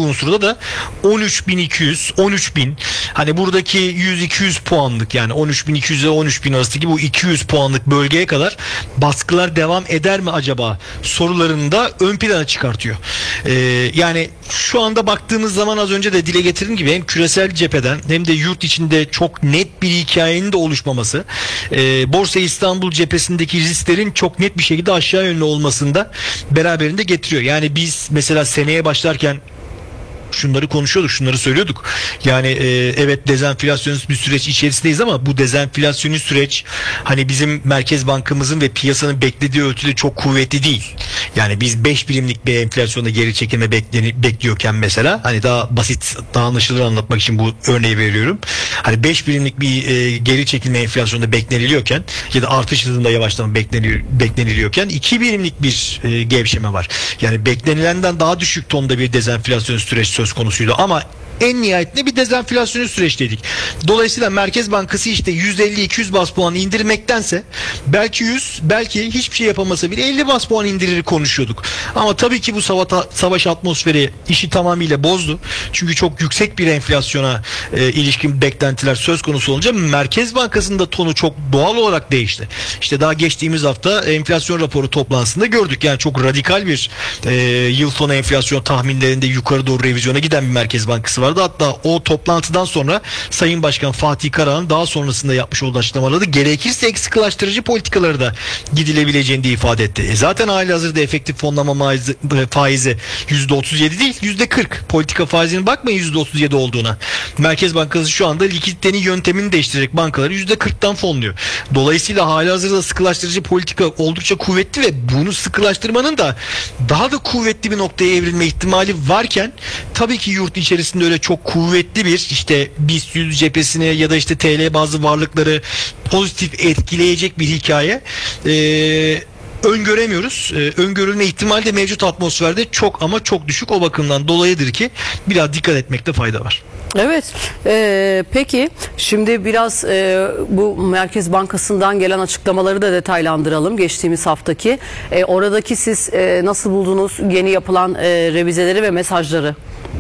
unsurda da 13.200, 13.000, hani buradaki 100-200 puanlık, yani 13.200 ile 13.000 arasındaki bu 200 puanlık bölgeye kadar baskılar devam eder mi acaba sorularını da ön plana çıkartıyor. Yani şu anda baktığımız zaman, az önce de dile getirdiğim gibi, hem küresel cepheden hem de yurt içinde çok net bir hikayenin de oluşmaması, Borsa İstanbul cephesindeki risklerin çok net bir şekilde aşağı yönlü olmasında beraberinde getiriyor. Yani biz mesela seneye başlarken şunları konuşuyorduk, şunları söylüyorduk. Yani evet, dezenflasyonist bir süreç içerisindeyiz ama bu dezenflasyonist süreç hani bizim Merkez Bankamızın ve piyasanın beklediği ölçüde çok kuvvetli değil. Yani biz 5 birimlik bir enflasyonda geri çekilme bekliyorken, mesela hani daha basit, daha anlaşılır anlatmak için bu örneği veriyorum. Hani 5 birimlik bir geri çekilme enflasyonda bekleniliyorken ya da artış hızında yavaşlama bekleniliyorken 2 birimlik bir gevşeme var. Yani beklenilenden daha düşük tonda bir dezenflasyon süreç söz konusuydu ama en nihayetinde bir dezenflasyonist süreçteydik. Dolayısıyla Merkez Bankası işte 150-200 bas puan indirmektense belki 100, belki hiçbir şey yapamasa bile 50 bas puan indirir konuşuyorduk. Ama tabii ki bu savaş atmosferi işi tamamıyla bozdu. Çünkü çok yüksek bir enflasyona ilişkin beklentiler söz konusu olunca Merkez Bankası'nın da tonu çok doğal olarak değişti. İşte daha geçtiğimiz hafta enflasyon raporu toplantısında gördük. Yani çok radikal bir yıl sonu enflasyon tahminlerinde yukarı doğru revizyona giden bir Merkez Bankası vardı. Hatta o toplantıdan sonra Sayın Başkan Fatih Karahan daha sonrasında yapmış olduğu açıklamalarda gerekirse sıkılaştırıcı politikaları da gidilebileceğini de ifade etti. Zaten halihazırda efektif fonlama faizi %37 değil, %40. Politika faizine bakmayın %37 olduğuna. Merkez Bankası şu anda likiditenin yöntemini değiştirerek bankaları %40'tan fonluyor. Dolayısıyla halihazırda sıkılaştırıcı politika oldukça kuvvetli ve bunu sıkılaştırmanın da daha da kuvvetli bir noktaya evrilme ihtimali varken, tabii ki yurt içerisinde öyle çok kuvvetli bir işte BIST 100 cephesine ya da işte TL bazı varlıkları pozitif etkileyecek bir hikaye öngöremiyoruz. Öngörülme ihtimali de mevcut atmosferde çok ama çok düşük. O bakımdan dolayıdır ki biraz dikkat etmekte fayda var. Evet. Peki şimdi biraz bu Merkez Bankası'ndan gelen açıklamaları da detaylandıralım. Geçtiğimiz haftaki. Oradaki siz nasıl buldunuz yeni yapılan revizeleri ve mesajları?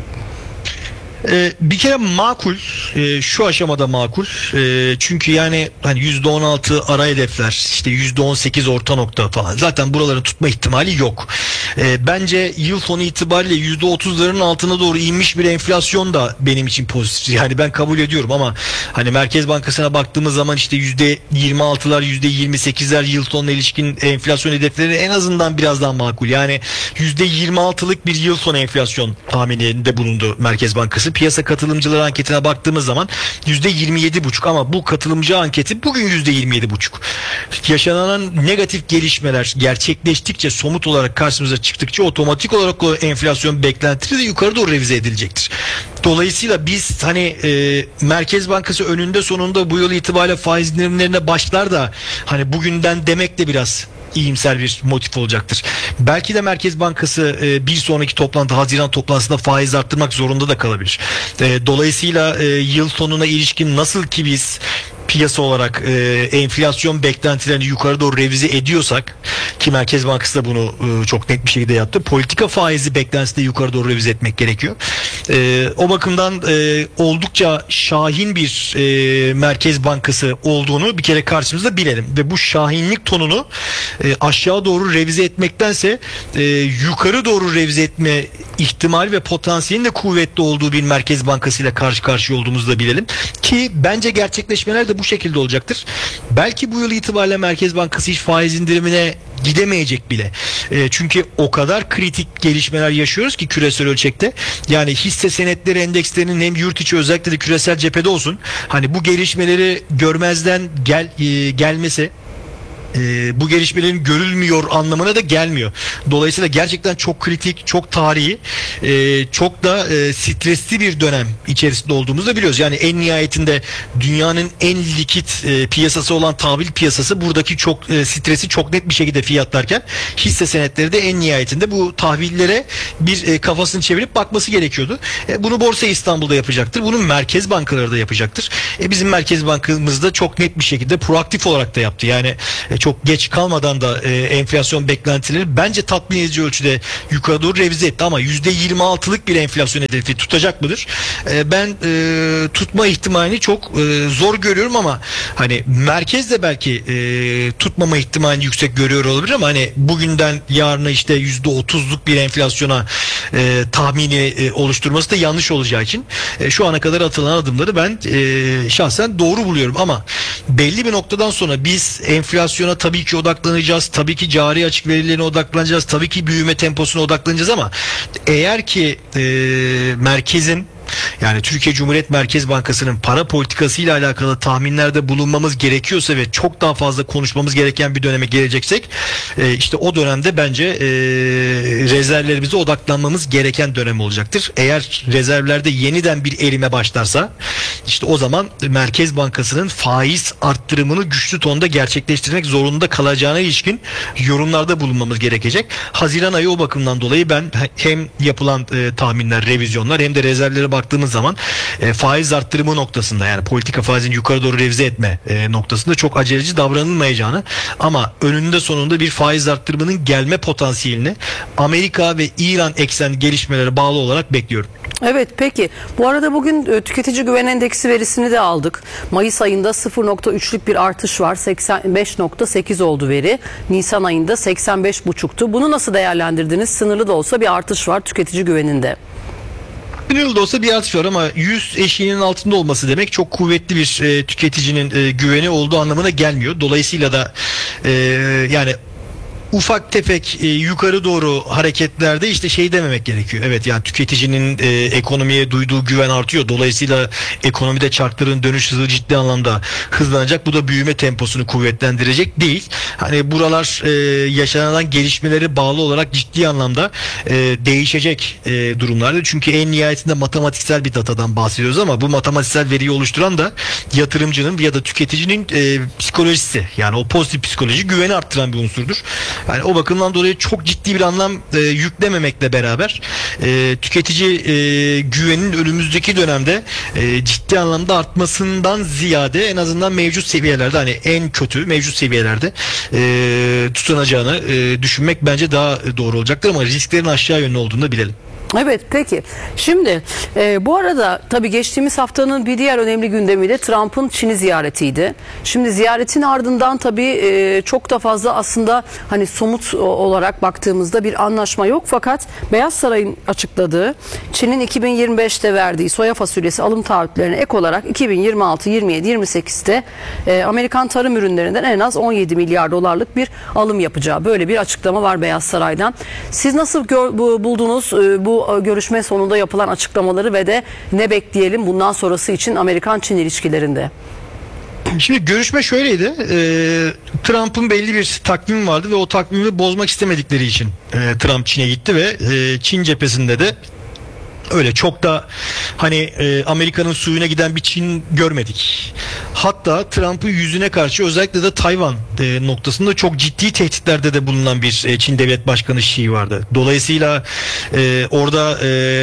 Bir kere makul, şu aşamada makul, çünkü yani hani %16 ara hedefler, işte %18 orta nokta falan, zaten buraların tutma ihtimali yok. Bence yıl sonu itibariyle %30'ların altına doğru inmiş bir enflasyon da benim için pozitif. Yani ben kabul ediyorum ama hani Merkez Bankası'na baktığımız zaman işte %26'lar, %28'ler yıl sonuna ilişkin enflasyon hedefleri en azından biraz daha makul. Yani %26'lık bir yıl sonu enflasyon tahmininde bulundu Merkez Bankası. Piyasa katılımcıları anketine baktığımız zaman %27,5 ama bu katılımcı anketi bugün %27,5. Yaşanan negatif gelişmeler gerçekleştikçe, somut olarak karşımıza çıktıkça otomatik olarak o enflasyon beklentileri de yukarı doğru revize edilecektir. Dolayısıyla biz hani Merkez Bankası önünde sonunda bu yıl itibariyle faiz indirimlerine başlar da hani bugünden demek de biraz iyimser bir motif olacaktır. Belki de Merkez Bankası bir sonraki toplantı, Haziran toplantısında faiz arttırmak zorunda da kalabilir. Dolayısıyla yıl sonuna ilişkin nasıl ki biz piyasa olarak enflasyon beklentilerini yukarı doğru revize ediyorsak, ki Merkez Bankası da bunu çok net bir şekilde yaptı, politika faizi beklentisini de yukarı doğru revize etmek gerekiyor. O bakımdan oldukça şahin bir Merkez Bankası olduğunu bir kere karşımızda bilelim ve bu şahinlik tonunu aşağı doğru revize etmektense yukarı doğru revize etme ihtimali ve potansiyelin de kuvvetli olduğu bir Merkez Bankası ile karşı karşıya olduğumuzu da bilelim ki bence gerçekleşmeler de bu şekilde olacaktır. Belki bu yıl itibariyle Merkez Bankası hiç faiz indirimine gidemeyecek bile. Çünkü o kadar kritik gelişmeler yaşıyoruz ki küresel ölçekte. Yani hisse senetleri endekslerinin hem yurt içi özellikle de küresel cephede olsun, hani bu gelişmeleri görmezden gelmesi, bu gelişmelerin görülmüyor anlamına da gelmiyor. Dolayısıyla gerçekten çok kritik, çok tarihi, çok da stresli bir dönem içerisinde olduğumuzu da biliyoruz. Yani en nihayetinde dünyanın en likit piyasası olan tahvil piyasası buradaki çok stresi çok net bir şekilde fiyatlarken, hisse senetleri de en nihayetinde bu tahvillere bir kafasını çevirip bakması gerekiyordu. Bunu Borsa İstanbul'da yapacaktır. Bunu merkez bankaları da yapacaktır. Bizim Merkez Bankamız da çok net bir şekilde proaktif olarak da yaptı. Yani çok geç kalmadan da enflasyon beklentileri bence tatmin edici ölçüde yukarı doğru revize etti ama %26'lık bir enflasyon hedefi tutacak mıdır? Ben tutma ihtimalini çok zor görüyorum ama hani merkez de belki tutmama ihtimalini yüksek görüyor olabilir ama hani bugünden yarına işte %30'luk bir enflasyona tahmini oluşturması da yanlış olacağı için şu ana kadar atılan adımları ben şahsen doğru buluyorum ama belli bir noktadan sonra biz enflasyona tabii ki odaklanacağız, tabii ki cari açık verilerine odaklanacağız, tabii ki büyüme temposuna odaklanacağız ama eğer ki merkezin, yani Türkiye Cumhuriyet Merkez Bankası'nın para politikası ile alakalı tahminlerde bulunmamız gerekiyorsa ve çok daha fazla konuşmamız gereken bir döneme geleceksek işte o dönemde bence rezervlerimize odaklanmamız gereken dönem olacaktır. Eğer rezervlerde yeniden bir erime başlarsa işte o zaman Merkez Bankası'nın faiz arttırımını güçlü tonda gerçekleştirmek zorunda kalacağına ilişkin yorumlarda bulunmamız gerekecek. Haziran ayı o bakımdan dolayı ben hem yapılan tahminler, revizyonlar hem de rezervlere baktığımız zaman faiz arttırımı noktasında, yani politika faizini yukarı doğru revize etme noktasında çok aceleci davranılmayacağını ama önünde sonunda bir faiz arttırımının gelme potansiyelini Amerika ve İran eksenli gelişmelere bağlı olarak bekliyorum. Evet, peki. Bu arada bugün tüketici güven endeksi verisini de aldık. Mayıs ayında 0.3'lük bir artış var. 85.8 oldu veri. Nisan ayında 85.5'tu. Bunu nasıl değerlendirdiniz? Sınırlı da olsa bir artış var tüketici güveninde. Sınırlı da olsa bir artış var ama 100 eşiğinin altında olması demek çok kuvvetli bir tüketicinin güveni olduğu anlamına gelmiyor. Dolayısıyla da yani ufak tefek yukarı doğru hareketlerde işte şey dememek gerekiyor. Evet, yani tüketicinin ekonomiye duyduğu güven artıyor. Dolayısıyla ekonomide çarkların dönüş hızı ciddi anlamda hızlanacak. Bu da büyüme temposunu kuvvetlendirecek değil. Hani buralar yaşanan gelişmeleri bağlı olarak ciddi anlamda değişecek durumlarda. Çünkü en nihayetinde matematiksel bir datadan bahsediyoruz ama bu matematiksel veriyi oluşturan da yatırımcının ya da tüketicinin psikolojisi. Yani o pozitif psikoloji güveni arttıran bir unsurdur. Yani o bakımdan dolayı çok ciddi bir anlam yüklememekle beraber tüketici güveninin önümüzdeki dönemde ciddi anlamda artmasından ziyade en azından mevcut seviyelerde, hani en kötü mevcut seviyelerde tutunacağını düşünmek bence daha doğru olacaktır ama risklerin aşağı yönlü olduğunu da bilelim. Evet, peki. Şimdi bu arada tabii geçtiğimiz haftanın bir diğer önemli gündemi de Trump'ın Çin'i ziyaretiydi. Şimdi ziyaretin ardından tabii çok da fazla aslında hani somut olarak baktığımızda bir anlaşma yok. Fakat Beyaz Saray'ın açıkladığı Çin'in 2025'te verdiği soya fasulyesi alım taahhütlerine ek olarak 2026, 27, 28'te Amerikan tarım ürünlerinden en az 17 milyar dolarlık bir alım yapacağı, böyle bir açıklama var Beyaz Saray'dan. Siz nasıl buldunuz bu görüşme sonunda yapılan açıklamaları ve de ne bekleyelim bundan sonrası için Amerikan-Çin ilişkilerinde? Şimdi görüşme şöyleydi. Trump'ın belli bir takvimi vardı ve o takvimi bozmak istemedikleri için Trump Çin'e gitti ve Çin cephesinde de öyle çok da hani Amerika'nın suyuna giden bir Çin görmedik. Hatta Trump'ın yüzüne karşı özellikle de Tayvan noktasında çok ciddi tehditlerde de bulunan bir Çin Devlet Başkanı Xi vardı. Dolayısıyla orada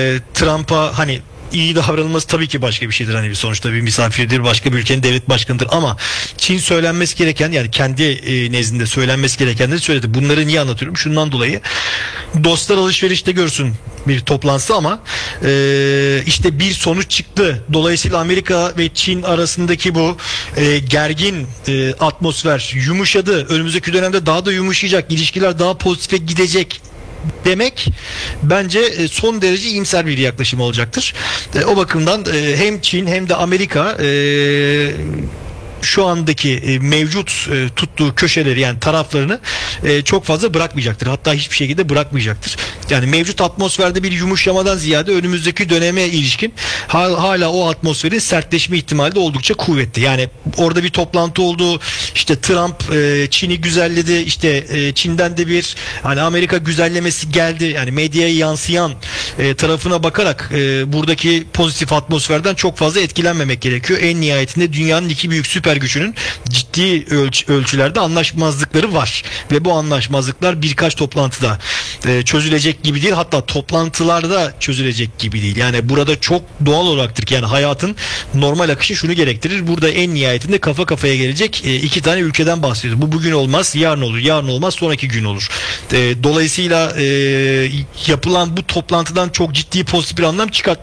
Trump'a hani iyi davranılması tabii ki başka bir şeydir. Hani sonuçta bir misafirdir, başka bir ülkenin devlet başkanıdır ama Çin söylenmesi gereken, yani kendi nezdinde söylenmesi gerekenleri söyledi. Bunları niye anlatıyorum? Şundan dolayı dostlar alışverişte görsün bir toplantısı ama işte bir sonuç çıktı. Dolayısıyla Amerika ve Çin arasındaki bu gergin atmosfer yumuşadı. Önümüzdeki dönemde daha da yumuşayacak. İlişkiler daha pozitife gidecek demek bence son derece iyimser bir yaklaşım olacaktır. O bakımdan hem Çin hem de Amerika şu andaki mevcut tuttuğu köşeleri, yani taraflarını çok fazla bırakmayacaktır. Hatta hiçbir şekilde bırakmayacaktır. Yani mevcut atmosferde bir yumuşamadan ziyade önümüzdeki döneme ilişkin hala o atmosferin sertleşme ihtimali de oldukça kuvvetli. Yani orada bir toplantı oldu. İşte Trump Çin'i güzelledi. İşte Çin'den de bir hani Amerika güzellemesi geldi. Yani medyaya yansıyan tarafına bakarak buradaki pozitif atmosferden çok fazla etkilenmemek gerekiyor. En nihayetinde dünyanın iki büyük süper süper gücünün ciddi ölçülerde anlaşmazlıkları var ve bu anlaşmazlıklar birkaç toplantıda çözülecek gibi değil, hatta toplantılarda çözülecek gibi değil. Yani burada çok doğal olaraktır ki, yani hayatın normal akışı şunu gerektirir: burada en nihayetinde kafa kafaya gelecek iki tane ülkeden bahsediyoruz. Bu bugün olmaz, yarın olur, yarın olmaz, sonraki gün olur. Dolayısıyla yapılan bu toplantıdan çok ciddi pozitif bir anlam çıkartmıyor.